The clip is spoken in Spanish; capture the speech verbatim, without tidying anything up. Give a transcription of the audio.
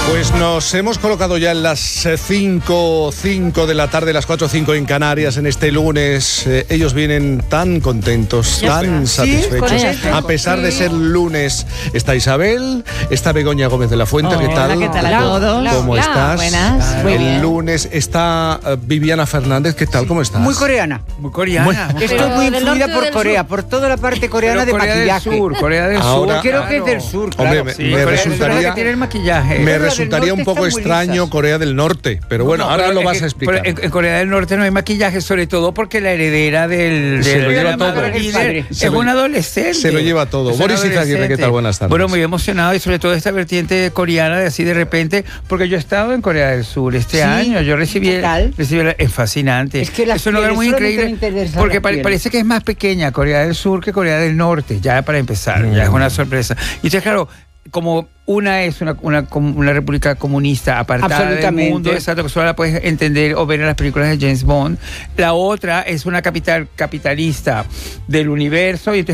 Pues nos hemos colocado ya en las cinco, cinco de la tarde, las cuatro o cinco en Canarias, en este lunes. Eh, ellos vienen tan contentos, tan satisfechos. ¿Sí? A pesar de ser lunes, está Isabel, está Begoña Gómez de la Fuente. Hola, ¿qué tal? ¿qué tal a todos? ¿Cómo Hola, estás? buenas. Muy El bien. lunes está uh, Viviana Fernández. ¿Qué tal? ¿Cómo estás? Muy coreana. Muy coreana. Muy- Muy Estoy coreana. muy del influida norte por o del Corea, sur? por toda la parte coreana Pero de Corea maquillaje. del Sur, Corea del Ahora- Sur. Creo que es del sur, Hombre, claro. me, Sí, me Corea del Sur es la resultaría, que tiene el maquillaje. me Pero la del resultaría un norte poco está muy extraño lisas. Corea del Norte. Pero bueno, No, ahora pero lo es vas que- a explicar. pero en, en Corea del Norte no hay maquillaje, sobre todo porque la heredera del, Se del lo lleva llamado todo. líder Se es lo- un adolescente. se lo lleva todo. Es un Boris Izaguirre, adolescente. ¿qué tal? Buenas tardes. Bueno, muy emocionado y sobre todo esta vertiente coreana de así de repente, porque yo he estado en Corea del Sur este Sí. año, yo recibí, ¿Qué tal? recibí la- es fascinante. Es que las es un lugar pieles, muy solamente increíble me interesa porque las pare- pieles. parece que es más pequeña Corea del Sur que Corea del Norte, ya para empezar, Mm. ya es una sorpresa. Y entonces, claro, como una es una, una, com- una república comunista apartada del Absolutamente. mundo, exacto, que solo la puedes entender o ver en las películas de James Bond. La otra es una capital capitalista del universo y entonces